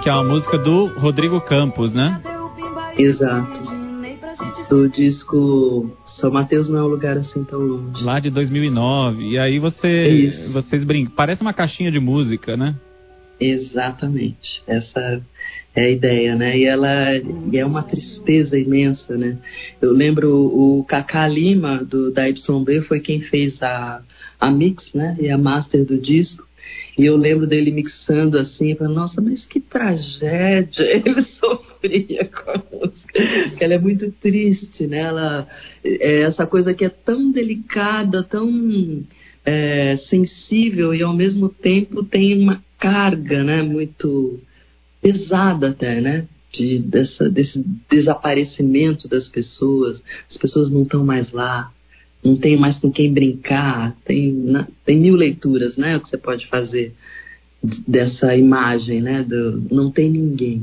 que é uma música do Rodrigo Campos, né? Exato. Do disco São Mateus Não é um Lugar Assim Tão Longe. Lá de 2009. E aí vocês brincam. Parece uma caixinha de música, né? Exatamente. Essa é a ideia, né? E é uma tristeza imensa, né? Eu lembro o Cacá Lima, da YB, foi quem fez a mix, né? E a master do disco. E eu lembro dele mixando assim, falando, nossa, mas que tragédia ele sofria com a música, porque ela é muito triste, né? Ela é essa coisa que é tão delicada, tão sensível e ao mesmo tempo tem uma carga, né? Muito pesada até, né? Desse desaparecimento das pessoas, as pessoas não estão mais lá. Não tem mais com quem brincar, tem mil leituras, né, o que você pode fazer dessa imagem, né, não tem ninguém.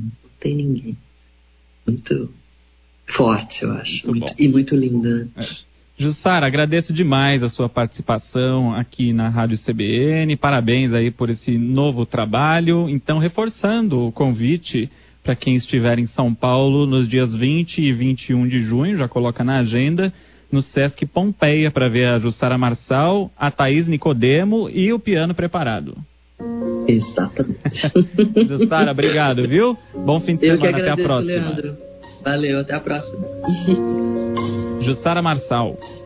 Muito forte, eu acho, e muito linda, né? Jussara, agradeço demais a sua participação aqui na Rádio CBN, parabéns aí por esse novo trabalho. Então, reforçando o convite para quem estiver em São Paulo nos dias 20 e 21 de junho, já coloca na agenda, no Sesc Pompeia, para ver a Jussara Marçal, a Thaís Nicodemo e o piano preparado. Exatamente. Jussara, obrigado, viu? Bom fim de semana, até a próxima. Leandro. Valeu, até a próxima. Jussara Marçal.